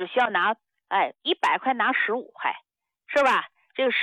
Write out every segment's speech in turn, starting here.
需要拿100块拿15块，是吧？这个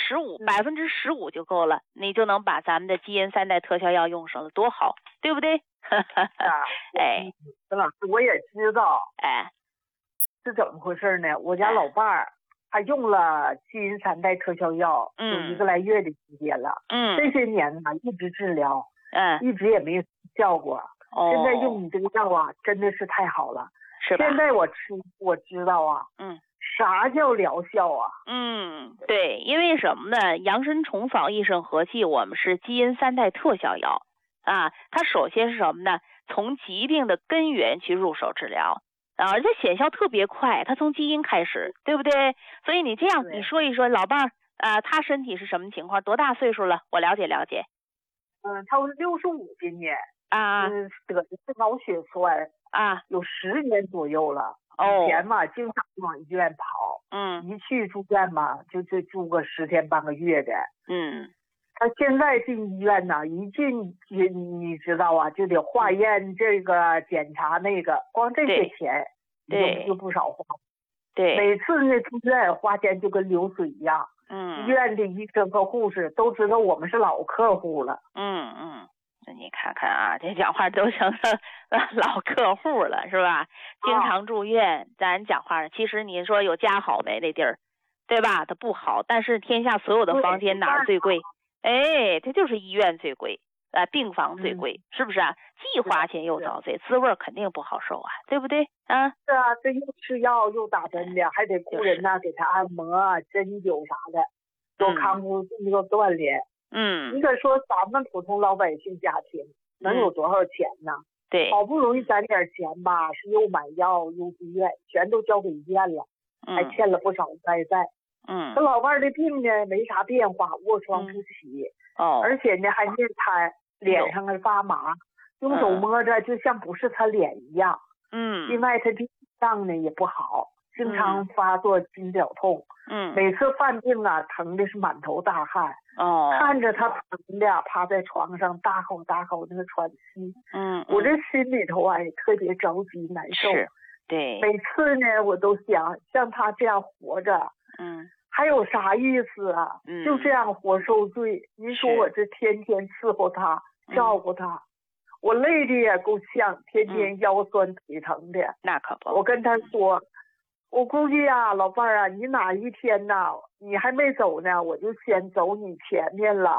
15%就够了，你就能把咱们的基因3代特效药用上了，多好，对不对？ 哎，陈老师，我也知道，是怎么回事呢？我家老伴儿他用了基因3代特效药，有1个来月的时间了。这些年呢一直治疗，一直也没有效果。现在用你这个药啊，真的是太好了。 是吧？ 现在我知道啊，啥叫疗效啊？ 对，因为什么呢？扬参虫草益肾和气，我们是基因3代特效药啊。它首先是什么呢？从疾病的根源去入手治疗而且显效特别快，它从基因开始，对不对？所以你这样，你说一说老伴儿他身体是什么情况？多大岁数了？我了解了解。 他65今年得的是脑血栓有10年左右了。以前嘛，经常往医院跑，一去住院嘛，就住个10天半个月的。他现在进医院呢，一进你知道啊，就得化验这个检查那个，光这些钱就不少花。 对， 每次那住院花钱就跟流水一样。医院的医生和护士都知道我们是老客户了。 那你看看啊，这讲话都成了老客户了，是吧？经常住院，咱讲话，其实你说有家好没那地儿，对吧？它不好，但是天下所有的房间哪儿最贵？它就是医院最贵，病房最贵，是不是啊？既花钱又遭罪，滋味肯定不好受啊，对不对？ 是啊，这又吃药又打针的，还得雇人给他按摩、针灸啥的，多康复多锻炼。你可说咱们普通老百姓家庭能有多少钱呢？ 对， 好不容易攒点钱吧，是又买药又住院，全都交给医院了，还欠了不少外债。他老伴儿的病呢没啥变化，卧床不起，而且呢还面瘫，脸上还发麻，用手摸着就像不是他脸一样。另外他的脏呢也不好，经常发作心绞痛。每次犯病啊，疼的是满头大汗。看着他疼的趴在床上大口那个喘息。我这心里头也特别着急难受。 对， 每次呢我都想像他这样活着，还有啥意思啊？就这样活受罪。您说我这天天伺候他，照顾他，我累的也够呛，天天腰酸腿疼的。 那可不。 我跟他说，我估计啊，老伴儿啊，你哪一天呐，你还没走呢，我就先走你前面了。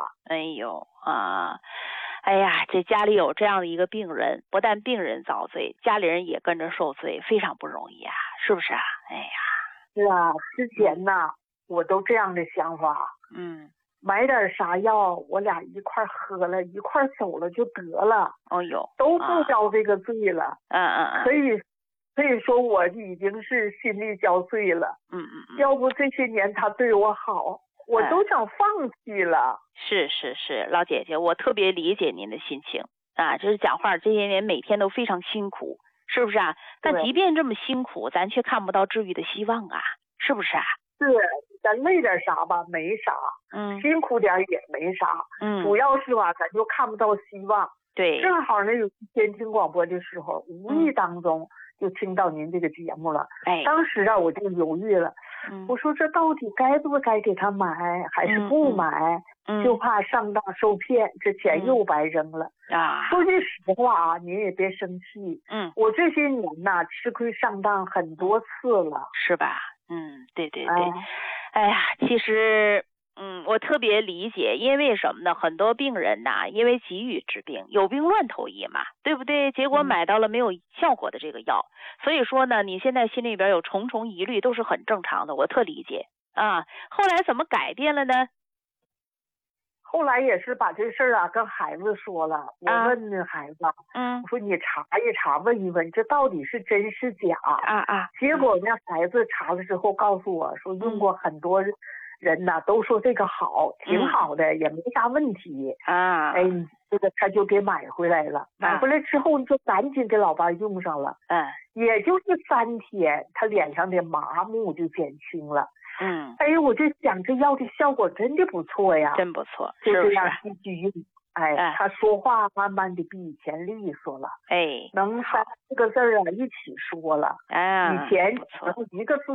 这家里有这样的一个病人，不但病人遭罪，家里人也跟着受罪，非常不容易啊，是不是啊？ 是啊，之前呐，我都这样的想法。买点啥药，我俩一块喝了，一块走了就得了。都不遭这个罪了。可以说我已经是心力交瘁了。要不这些年他对我好，我都想放弃了。 是，老姐姐，我特别理解您的心情啊，就是讲话这些年每天都非常辛苦，是不是啊？但即便这么辛苦，咱却看不到治愈的希望啊，是不是啊？ 是，咱累点啥吧，没啥。辛苦点也没啥。主要是吧，咱就看不到希望。 对， 正好呢，有一天听广播的时候，无意当中就听到您这个节目了。当时啊，我就犹豫了。我说这到底该不该给他买，还是不买？就怕上当受骗，这钱又白扔了。说句实话啊，您也别生气。我这些年呐，吃亏上当很多次了， 是吧？对。其实我特别理解，因为什么呢？很多病人呐，因为急于治病，有病乱投医嘛，对不对？结果买到了没有效果的这个药，所以说呢，你现在心里边有重重疑虑，都是很正常的，我特理解啊。后来怎么改变了呢？ 后来也是把这事儿啊跟孩子说了，我问那孩子，我说你查一查，问一问，这到底是真是假？结果那孩子查了之后告诉我说，用过很多人呐，都说这个好，挺好的，也没啥问题。这个他就给买回来了，买回来之后就赶紧给老伴用上了。也就是3天，他脸上的麻木就减轻了。我就想这药的效果真的不错呀， 真不错， 就这样继续用。他说话慢慢的比以前利索了，能3-4个字啊一起说了。以前一个字